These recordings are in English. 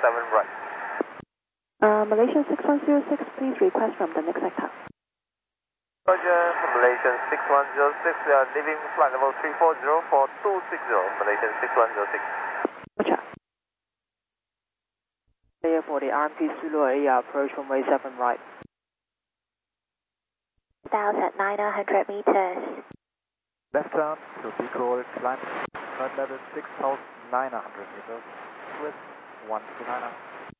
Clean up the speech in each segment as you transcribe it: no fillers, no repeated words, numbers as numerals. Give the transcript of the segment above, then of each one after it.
7 right. Malaysian 6106, please request from the next sector. Roger, Malaysian 6106, we are leaving flight level 340 for 260, Malaysian 6106. Roger. Clear for the RMP Zulu AER approach from way 7 right. 1,900 meters. Left turn to decoy, climb, flight level 6,900 meters, with 129er.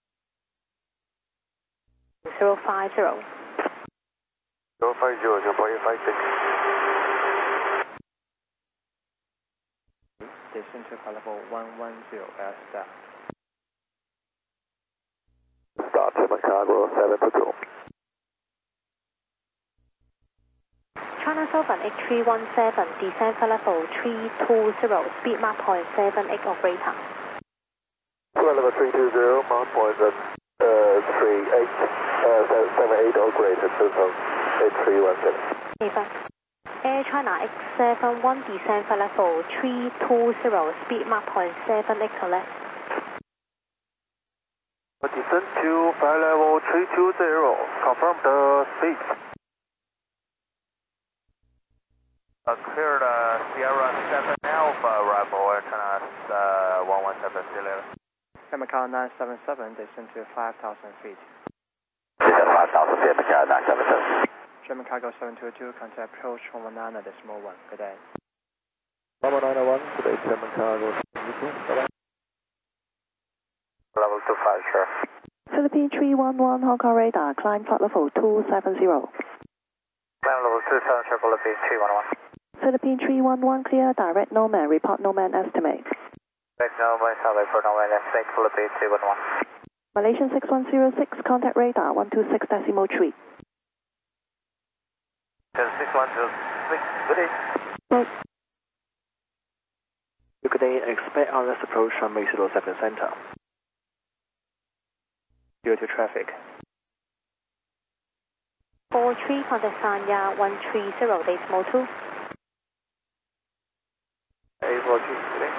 050. 050, 0.56. Descend to flight level 110 as staff. Start to Chicago 720. China Southern H317, descend flight level 320, speed Mach 0.78 operator. Flight level 320, Mach 0.78 or greater, 2317. Air China X71, descend flight level 320, speed Mach 0.78 to left. Descend to flight level 320, confirm the speed. Cleared Sierra 7 Alpha, arrival Air China 117 Delta. Macau 977, descend to 5,000 feet. Descend 5,000 feet, Macau 977. German cargo 722, contact approach 119.1. Good day. 191, today German cargo 722. Level 25, sure. Philippine 311, Hong Kong radar, climb flight level 270. Climb level 27, circle Philippine 311. Philippine 311, clear, direct Nomad, report Nomad estimate. Direct Nomad, survey for Nomad estimate, Philippine 311. Malaysian 6106, contact radar 126.3. 6106, good day. Good day, expect RS approach from May 07 Center. Due to traffic. 43, contact Sanya 130, decimal 2. A42, good day.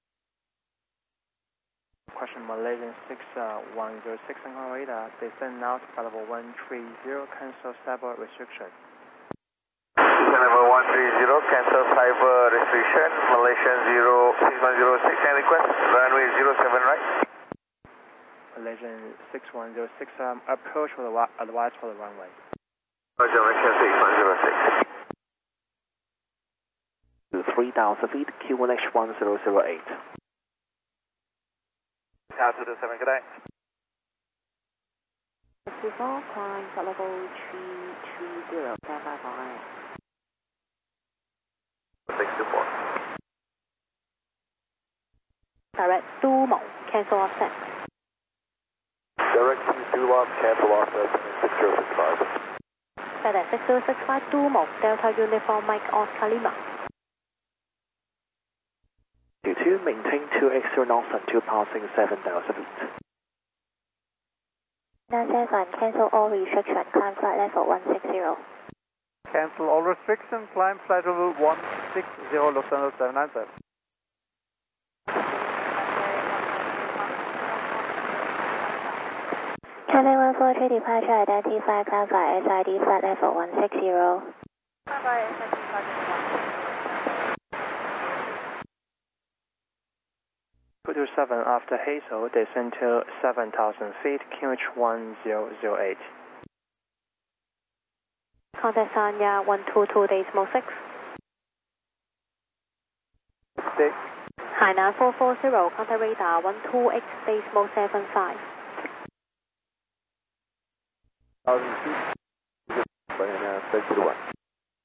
Question Malaysian 6106 Hong Kong radar, descend now to flight level 130, cancel cyber restriction. Level 130, cancel cyber restriction, Malaysian 6106, and request runway 07 right. Malaysian 6106, approach for the advice for the runway. Roger, Malaysian 6106. To 3,000 feet, Q1H1008. Altitude 7, good day. 64, climb flight level 320, stand by for runway. 624. Direct Dumo, cancel offset. Direct Dumo, cancel offset, 6065. FedEx 6065 Dumo, Delta Uniform Mike Oscar Lima. 22, maintain 2X0 knots until passing 7,000 feet. 97, cancel all restriction, climb flight level 160. Cancel all restrictions, climb flight level 160, Lufthansa 797. Traffic 143 departure, identify, climb flight SID flight level 160. Bye-bye, SID flight level 227 after Hazel, descend to 7,000 feet, QH 1008. Contact Sanya 122, decimal 6. Hainan 440, contact radar 128, decimal 75. 1,000 feet, Banana 1.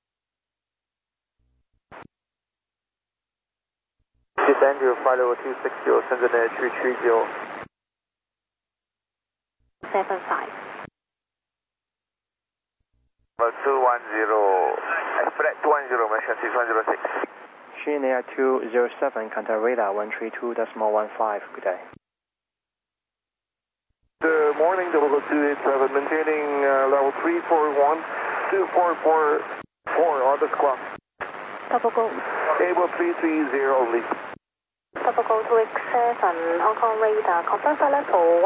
Descend to flight level 260, send the 330. 75. 210, expect 210, Malaysian 6106. Shin Air 207, contact radar 132.15. Good day. Good morning, 287, maintaining level 341, 2444 on the clock. Topical. Able 330 only. Topical 2X7, Hong Kong radar, confirm flight level